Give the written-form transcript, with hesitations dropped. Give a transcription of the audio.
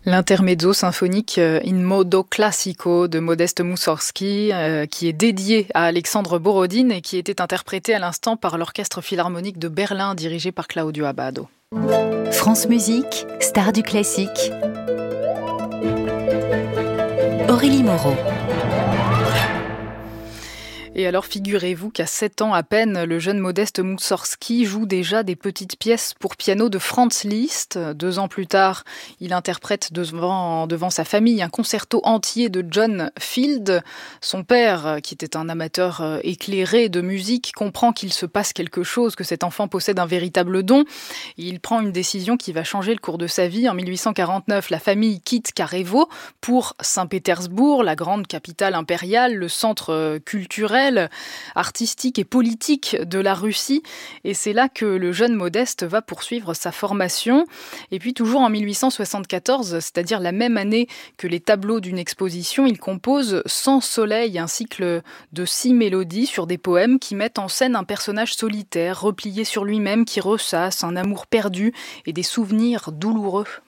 L'intermezzo symphonique In modo classico de Modeste Moussorgsky, qui est dédié à Alexandre Borodine et qui était interprété à l'instant par l'Orchestre Philharmonique de Berlin dirigé par Claudio Abbado. France Musique, star du classique. Aurélie Moreau. Et alors, figurez-vous qu'à 7 ans à peine, le jeune Modeste Moussorgsky joue déjà des petites pièces pour piano de Franz Liszt. 2 ans plus tard, il interprète devant sa famille un concerto entier de John Field. Son père, qui était un amateur éclairé de musique, comprend qu'il se passe quelque chose, que cet enfant possède un véritable don. Il prend une décision qui va changer le cours de sa vie. En 1849, la famille quitte Karevo pour Saint-Pétersbourg, la grande capitale impériale, le centre culturel, artistique et politique de la Russie. Et c'est là que le jeune Modeste va poursuivre sa formation. Et puis toujours en 1874, c'est-à-dire la même année que les tableaux d'une exposition, il compose Sans soleil, un cycle de 6 mélodies sur des poèmes qui mettent en scène un personnage solitaire, replié sur lui-même, qui ressasse un amour perdu et des souvenirs douloureux.